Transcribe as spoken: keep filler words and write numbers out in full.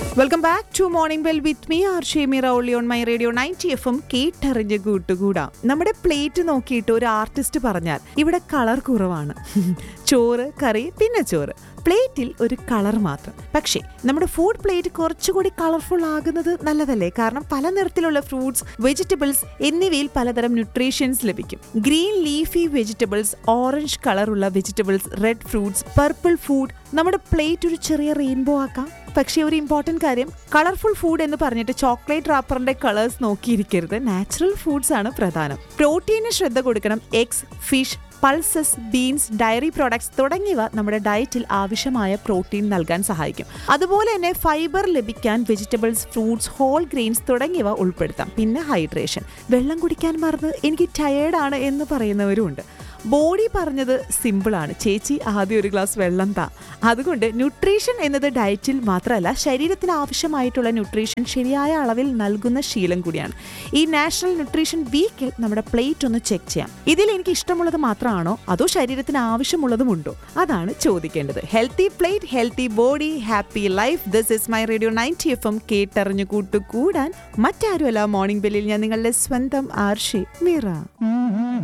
Welcome back to morning bell with me R ഷേമിറ only on my radio ninety F M കേട്ടറിഞ്ഞ് കൂട്ടുകൂടാം. നമ്മുടെ plate നോക്കിയിട്ട് ഒരു artist പറഞ്ഞാൽ ഇവിടെ കളർ കുറവാണ്, ചോറ് കറി പിന്നെ ചോറ്, പ്ലേറ്റിൽ ഒരു കളർ മാത്രം. പക്ഷേ നമ്മുടെ ഫുഡ് പ്ലേറ്റ് കുറച്ചുകൂടി കളർഫുൾ ആകുന്നത് നല്ലതല്ലേ? കാരണം പല നിറത്തിലുള്ള ഫ്രൂട്ട്സ്, വെജിറ്റബിൾസ് എന്നിവയിൽ പലതരം ന്യൂട്രീഷ്യൻസ് ലഭിക്കും. ഗ്രീൻ ലീഫി വെജിറ്റബിൾസ്, ഓറഞ്ച് കളറുള്ള vegetables, red fruits, purple food. നമ്മുടെ പ്ലേറ്റ് ഒരു ചെറിയ റെയിൻബോ ആക്കാം. പക്ഷേ ഒരു ഇമ്പോർട്ടൻറ്റ് കാര്യം, കളർഫുൾ ഫുഡ് എന്ന് പറഞ്ഞിട്ട് ചോക്ലേറ്റ് റാപ്പറിന്റെ കളേഴ്സ് നോക്കിയിരിക്കരുത്. നാച്ചുറൽ ഫുഡ്സ് ആണ് പ്രധാനം. പ്രോട്ടീന് ശ്രദ്ധ കൊടുക്കണം. Eggs, fish, pulses, beans, diary products തുടങ്ങിയവ നമ്മുടെ ഡയറ്റിൽ ആവശ്യമായ പ്രോട്ടീൻ നൽകാൻ സഹായിക്കും. അതുപോലെ തന്നെ ഫൈബർ ലഭിക്കാൻ വെജിറ്റബിൾസ്, ഫ്രൂട്ട്സ്, ഹോൾ ഗ്രെയിൻസ് തുടങ്ങിയവ ഉൾപ്പെടുത്താം. പിന്നെ ഹൈഡ്രേഷൻ. വെള്ളം കുടിക്കാൻ മറന്ന് എനിക്ക് ടയേർഡാണ് എന്ന് പറയുന്നവരും ഉണ്ട്. ബോഡി പറഞ്ഞത് സിമ്പിളാണ്, ചേച്ചി ആദ്യം ഒരു ഗ്ലാസ് വെള്ളം താ. അതുകൊണ്ട് ന്യൂട്രീഷൻ എന്നത് ഡയറ്റിൽ മാത്രമല്ല, ശരീരത്തിന് ആവശ്യമായിട്ടുള്ള ന്യൂട്രീഷൻ ശരിയായ അളവിൽ നൽകുന്ന ശീലം കൂടിയാണ്. ഈ നാഷണൽ ന്യൂട്രീഷൻ വീക്കിൽ നമ്മുടെ പ്ലേറ്റ് ഒന്ന് ചെക്ക് ചെയ്യാം. ഇതിൽ എനിക്ക് ഇഷ്ടമുള്ളത് മാത്രമാണോ അതോ ശരീരത്തിന് ആവശ്യമുള്ളതുമുണ്ടോ? അതാണ് ചോദിക്കേണ്ടത്. Healthy plate, healthy body, happy life. This is my radio ninety F M കേട്ടറിഞ്ഞു കൂട്ടുകൂടാൻ മറ്റാരുമല്ല, മോർണിംഗ് ബെല്ലിൽ ഞാൻ നിങ്ങളുടെ സ്വന്തം ആർഷി മീറ.